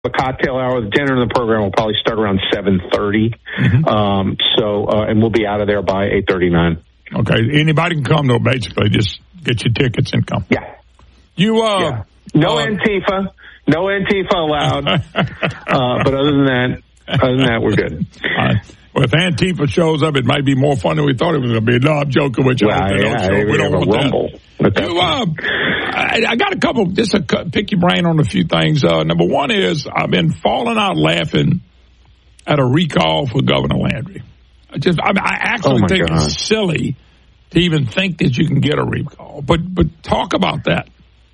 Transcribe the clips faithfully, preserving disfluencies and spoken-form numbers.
a cocktail hour. The dinner in the program will probably start around seven thirty. Mm-hmm. Um, so, uh, and we'll be out of there by eight thirty-nine. Okay. Anybody can come, though, basically. Just get your tickets and come. Yeah. You, uh... Yeah. No uh, Antifa. No Antifa allowed. uh, but other than that, other than that, we're good. Uh, well, if Antifa shows up, it might be more fun than we thought it was going to be. No, I'm joking with you. Well, they yeah, don't show. we, we don't want rumble that. You, uh, I, I got a couple, just to pick your brain on a few things. Uh, number one is I've been falling out laughing at a recall for Governor Landry. I just, I, mean, I actually oh think God. it's silly to even think that you can get a recall. But, but talk about that.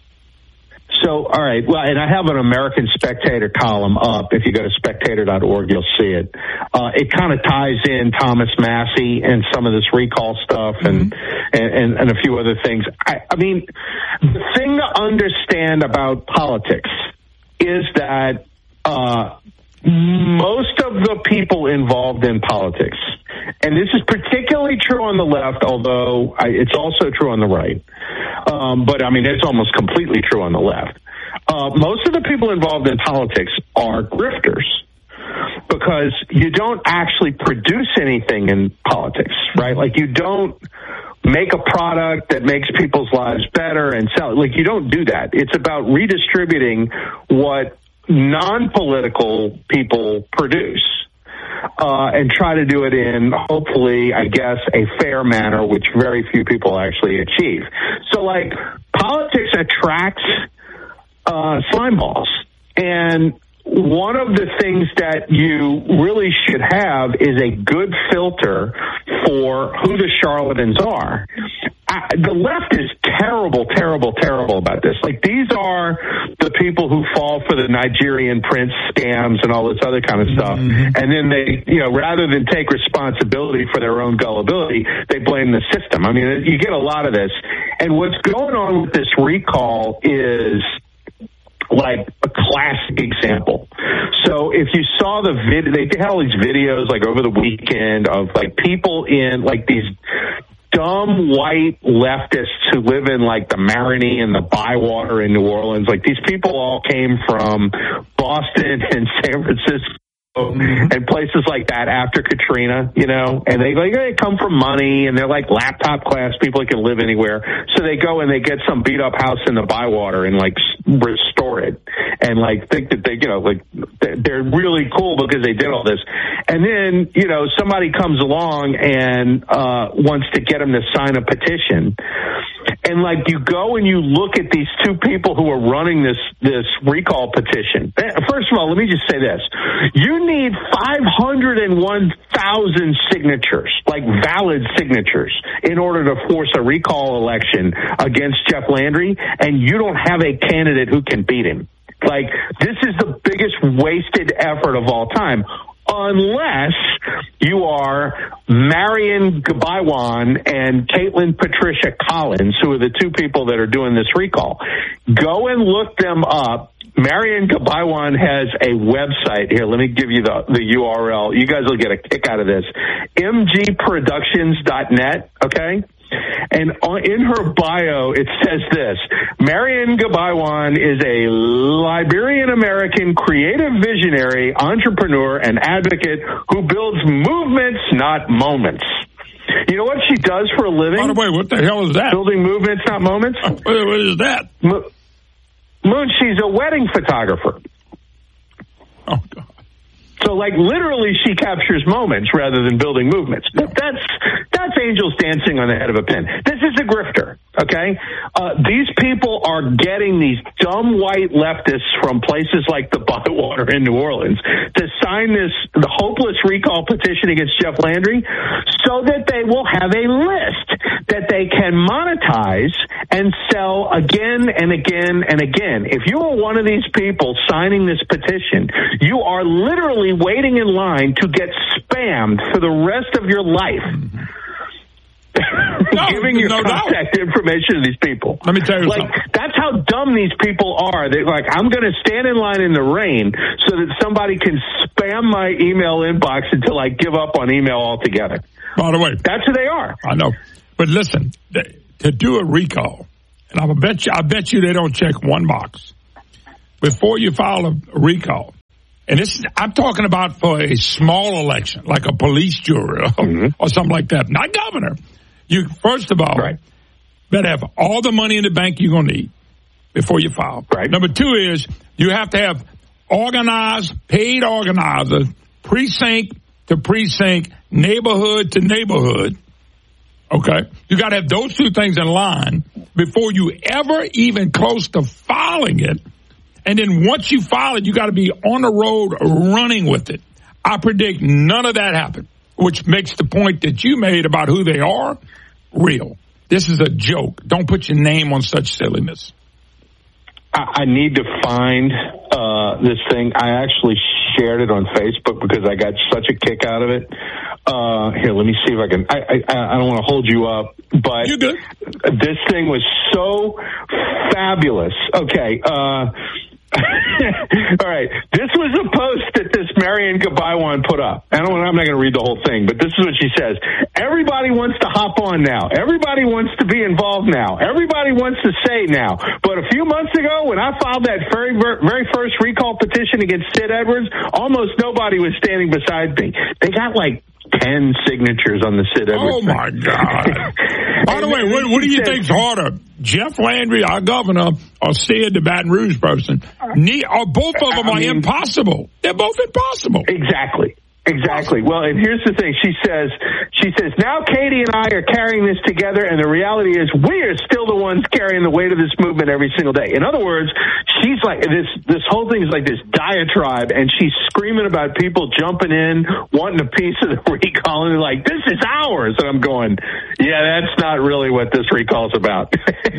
So, all right. Well, and I have an American Spectator column up. If you go to spectator dot org, you'll see it. Uh, it kind of ties in Thomas Massie and some of this recall stuff and, mm-hmm. and, and a few other things. I, I mean, the thing to understand about politics is that uh, most of the people involved in politics, and this is particularly true on the left, although I, it's also true on the right. Um, but, I mean, it's almost completely true on the left. Uh, most of the people involved in politics are grifters because you don't actually produce anything in politics, right? Like, you don't make a product that makes people's lives better and sell it. Like, you don't do that. It's about redistributing what non-political people produce. Uh, and try to do it in, hopefully, I guess, a fair manner, which very few people actually achieve. So, like, politics attracts uh, slime balls. And one of the things that you really should have is a good filter for who the charlatans are. I, the left is terrible, terrible, terrible about this. Like, these are the people who fall for the Nigerian prince scams and all this other kind of stuff. Mm-hmm. And then they, you know, rather than take responsibility for their own gullibility, they blame the system. I mean, you get a lot of this. And what's going on with this recall is like a classic example. So if you saw the vid, they had all these videos like over the weekend of like people in like these dumb white leftists who live in like the Marigny and the Bywater in New Orleans. Like, these people all came from Boston and San Francisco and places like that after Katrina, you know, and they like they come from money and they're like laptop class people that can live anywhere. So they go and they get some beat up house in the Bywater and like restore it and like think that they, you know, like they're really cool because they did all this. And then, you know, somebody comes along and uh, wants to get them to sign a petition. And like you go and you look at these two people who are running this this recall petition. First of all, let me just say this. You need five hundred one thousand signatures, like valid signatures, in order to force a recall election against Jeff Landry, and you don't have a candidate who can beat him. Like, this is the biggest wasted effort of all time. Unless you are Marion Gabaywan and Caitlin Patricia Collins, who are the two people that are doing this recall. Go and look them up. Marion Gabaywan has a website. Here, let me give you the, the U R L. You guys will get a kick out of this. m g productions dot net, okay? And in her bio, it says this: Marion Gabaywan is a Liberian-American creative visionary, entrepreneur, and advocate who builds movements, not moments. You know what she does for a living? By the way, what the hell is that? Building movements, not moments? What is that? Moon, she's a wedding photographer. Oh, God. So, like, literally, she captures moments rather than building movements. But that's that's angels dancing on the head of a pin. This is a grifter, okay? Uh, these people are getting these dumb white leftists from places like the Bywater in New Orleans to sign this the hopeless recall petition against Jeff Landry so that they will have a list that they can monetize and sell again and again and again. If you are one of these people signing this petition, you are literally waiting in line to get spammed for the rest of your life. Mm-hmm. No, giving your no contact doubt. information to these people. Let me tell you like, something. That's how dumb these people are. They're like, I'm going to stand in line in the rain so that somebody can spam my email inbox until I give up on email altogether. By the way, that's who they are. I know. But listen, to do a recall, and I bet you, I bet you they don't check one box. Before you file a recall, And this is, I'm talking about for a small election, like a police jury or, mm-hmm. or something like that, not governor. You, first of all, right. better have all the money in the bank you're going to need before you file. Right. Number two is you have to have organized, paid organizers, precinct to precinct, neighborhood to neighborhood. Okay? You got to have those two things in line before you ever even close to filing it. And then once you file it, you got to be on the road running with it. I predict none of that happened, which makes the point that you made about who they are real. This is a joke. Don't put your name on such silliness. I, I need to find uh, this thing. I actually shared it on Facebook because I got such a kick out of it. Uh, here, let me see if I can. I, I, I don't want to hold you up, but You're good. This thing was so fabulous. Okay. Uh, all right. This was a post that this Marianne Gabaiwan put up. I don't, I'm not going to read the whole thing, but this is what she says. Everybody wants to hop on now. Everybody wants to be involved now. Everybody wants to say now. But a few months ago, when I filed that very, very first recall petition against Sid Edwards, almost nobody was standing beside me. They got like ten signatures on the Sid Edwards. Oh, my God. By the way, what, what do you think's harder? Jeff Landry, our governor, or Sid, the Baton Rouge person? Ne- or both of them I are mean, impossible. They're both impossible. Exactly. Exactly. Well, and here's the thing. She says, she says, now Katie and I are carrying this together, and the reality is we are still the ones carrying the weight of this movement every single day. In other words, she's like, this this whole thing is like this diatribe, and she's screaming about people jumping in, wanting a piece of the recall, and like, this is ours. And I'm going, yeah, that's not really what this recall's about.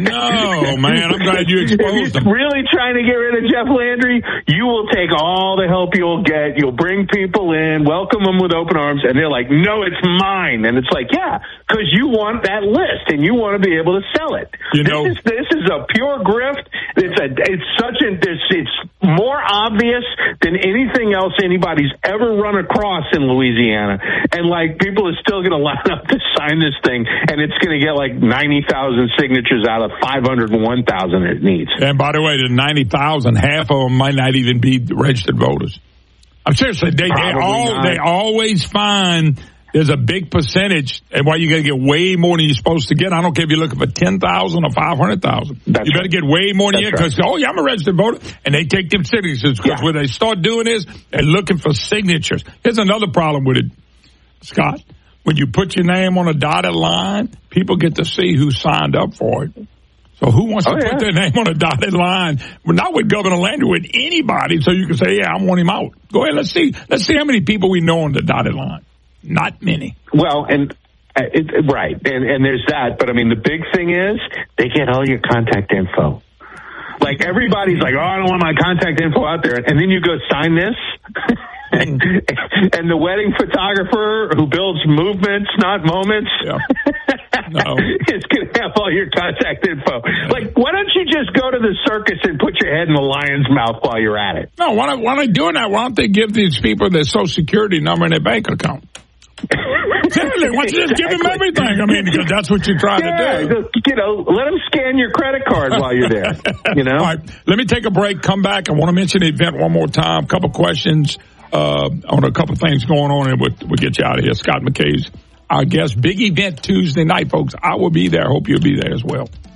No, man, I'm glad you exposed them. If you're really trying to get rid of Jeff Landry, you will take all the help you'll get. You'll bring people in, welcome them with open arms, and they're like, no, it's mine. And it's like, yeah, because you want that list and you want to be able to sell it. You know, this is this is a pure grift. It's a it's such a it's, it's more obvious than anything else anybody's ever run across in Louisiana. And like, people are still going to line up to sign this thing, and it's going to get like ninety thousand signatures out of five hundred one thousand it needs. And by the way, the ninety thousand, half of them might not even be registered voters. I'm seriously, they, they all not. they always find there's a big percentage, and why you got to get way more than you're supposed to get. I don't care if you're looking for ten thousand or five hundred thousand. You better right. get way more than you get because, right. oh, yeah, I'm a registered voter. And they take them signatures because yeah. when they start doing this, they're looking for signatures. Here's another problem with it, Scott. When you put your name on a dotted line, people get to see who signed up for it. So who wants oh, to yeah. put their name on a dotted line? Well, not with Governor Landry, with anybody, so you can say, yeah, I want him out. Go ahead, let's see. Let's see how many people we know on the dotted line. Not many. Well, and uh, it, right, and, and there's that. But, I mean, the big thing is they get all your contact info. Like, everybody's like, oh, I don't want my contact info out there. And then you go sign this. And, and the wedding photographer who builds movements, not moments, yeah. no. is going to have all your contact info. Like, why don't you just go to the circus and put your head in the lion's mouth while you're at it? No, why, why are they doing that? Why don't they give these people their Social Security number and their bank account? Seriously, why don't you just give them everything? I mean, because that's what you're trying yeah, to do. You know, let them scan your credit card while you're there. You know? All right, let me take a break, come back. I want to mention the event one more time. A couple questions. Uh, on a couple things going on, and we'll, we'll get you out of here. Scott McKay's our guest. Big event Tuesday night, folks. I will be there. Hope you'll be there as well.